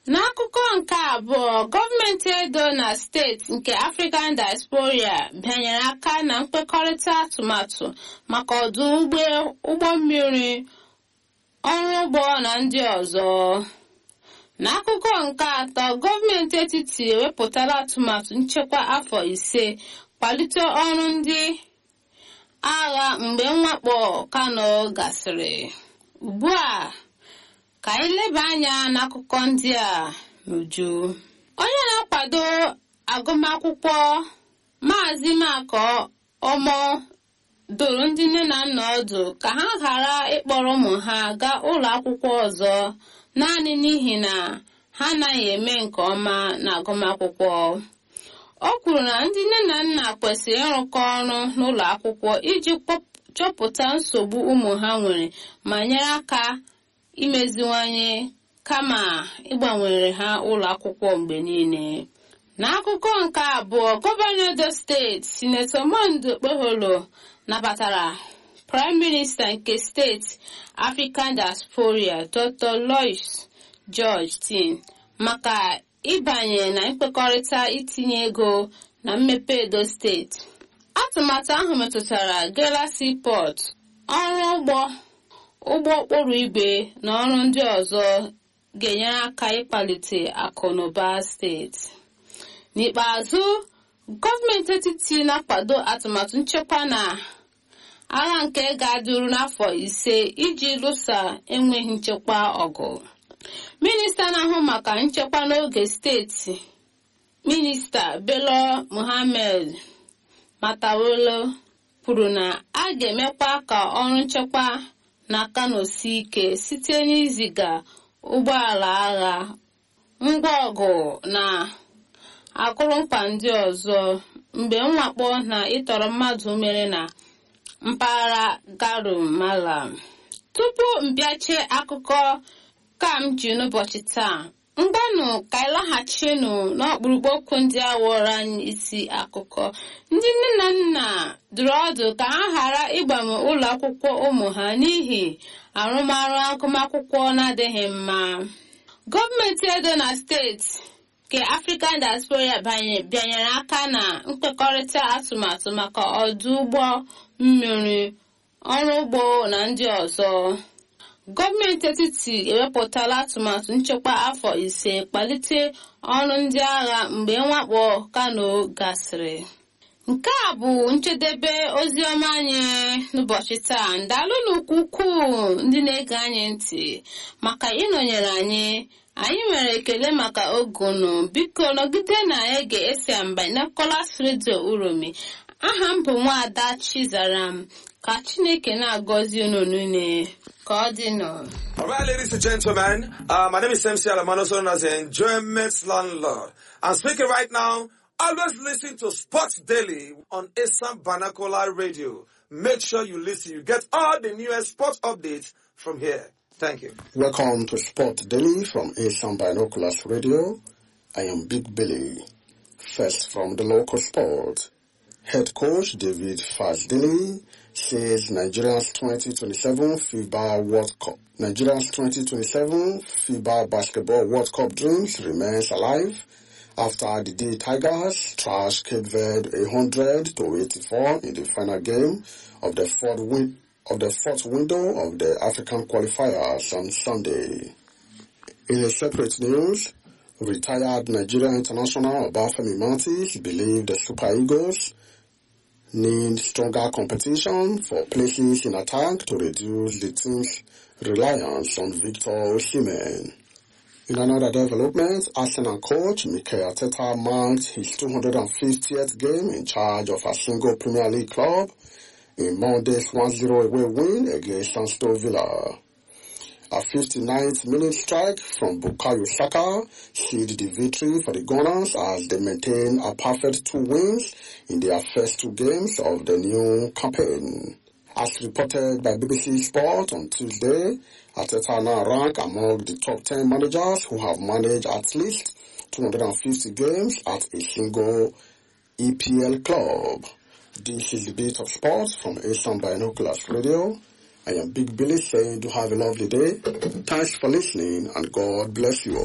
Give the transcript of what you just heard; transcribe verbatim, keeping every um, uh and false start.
N'akụkọ nke abụọ, gọọmenti Edo na steeti nke African Diaspora bịanyere aka na mkpekọrịta atụmatụ maka ọdụ ụgbọ mmiri, ọrụ ugbo na ndị ọzọ. N'akụkọ nke atọ, gọọmenti etiti ewepụtala atụmatụ nchekwa afọ ise kwalite ọrụ ndị agha mgbe mwakpo Kano gasịrị. Ugbu a ka anyị leba anya n'akụkọ ndị a n'uju. Onye na-akwado agụmakwụkwọ Maazị Makọ Ọmọ doro ndị nne na nna ọdụ ka ha ghara ịkpọrọ ụmụ ha gaa ụlọ akwụkwọ ọzọ naanị n'ihi na ha anaghị eme nke ọma n'agụmakwụkwọ. O kwuru na ndị nne na nna kwesịrị ịrụkọ ọrụ n'ụlọ akwụkwọ iji chọpụta nsogbu ụmụ ha nwere ma nyere aka imeziwanye kama ịgbanwere ha ụlọ akwụkwọ mgbe niile. N'akụkọ nke abụọ, gọvanọ Edo steeti Sinetọ Monday Okpeholo nabatara Prime Minister nke steeti African Diaspora Doctor Lois George Tin maka ịbanye na mkpekọrịta itinye ego na mmepe Edo steeti. Atụmatụ ahụ metụtara Gela Seaport, ọrụ ụgbọ ụgbọ okporo igwe na ọrụ ndị ọzọ ga-enyere aka ịkwalite akụ na ụba steeti. N'ikpeazụ, gọọmenti etiti na-akwado atụmatụ nchekwa na agha nke ga-adịru n'afọ ise iji lụsa enweghị nchekwa ọgụ. Minista na-ahụ maka nchekwa n'oge steeti, Minista Bello Muhammad Matawalle, kwuru na a ga-emekwa ka ọrụ nchekwa na Kano si ike site n'iziga ụgbọala agha, ngwa ọgụ na akụrụngwa ndị ọzọ mgbe mwakpo na ịtọrọ mmadụ mere na mpaghara Garu Malam. Tupu mbịache akụkọ ka m ji n'ụbọchị taa, mgbanụ ka ịlaghachinu n'ọkpụrụkpụ okwu ndị a wụrụ anyị isi akụkọ. Ndị nne na nna dụrụ ọdụ ka ha ghara ịgbanwe ụlọ akwụkwọ ụmụ ha n'ihi arụmarụ agụmakwụkwọ na-adịghị mma. Gọọmenti Edo na steeti nke African Diaspora bịanyere aka na mkpekọrịta atụmatụ maka ọdụ ụgbọ mmiri, ọrụ ugbo na ndị ọzọ. Gọọmenti etiti ewepụtala atụmatụ nchekwa afọ ise kwalite ọrụ ndị agha mgbe mwakpo Kano gasịrị. Nke a bụ njedebe oziọma anyị n'ụbọchị taa. Ndalụnụ ukwuu ndị na-ege anyị ntị maka ịnọnyere anyị. Anyị nwere ekele maka ogunu. Biko nọgide na ege esi mba na Kolas Radio Uromi. Aha m bụ Nwaada Chizaram. Ka Chineke na-agọzi unu niile. Ka ọ dị nọ. All right, ladies and gentlemen, uh, my name is M C Alamano, known as the Enjoyment Landlord. I'm speaking right now. Always listen to Sports Daily on Asam Banakola Radio. Make sure you listen. You get all the newest sports updates from here. Thank you. Welcome to Sport Daily from Asam Binoculars Radio. I am Big Billy. First from the local sport. Head coach David Fazdili says Nigeria's twenty twenty-seven FIBA World Cup. Nigeria's twenty twenty-seven FIBA Basketball World Cup dreams remains alive after the D Tigers trashed Cape Verde one hundred to eighty-four in the final game of the fourth win of the fourth window of the African qualifiers on Sunday. In a separate news, retired Nigerian international Obafemi Martins believed the Super Eagles need stronger competition for places in attack to reduce the team's reliance on Victor Osimhen. In another development, Arsenal coach Mikel Arteta marked his two hundred fiftieth game in charge of a single Premier League club in Monday's one zero away win against Aston Villa. A fifty-ninth minute strike from Bukayo Saka sealed the victory for the Gunners as they maintain a perfect two wins in their first two games of the new campaign. As reported by B B C Sport on Tuesday, Arteta now rank among the top ten managers who have managed at least two hundred fifty games at a single E P L club. This is the Bit of Sports from Asam Binoculars Radio. I am Big Billy saying do have a lovely day. Thanks for listening and God bless you all.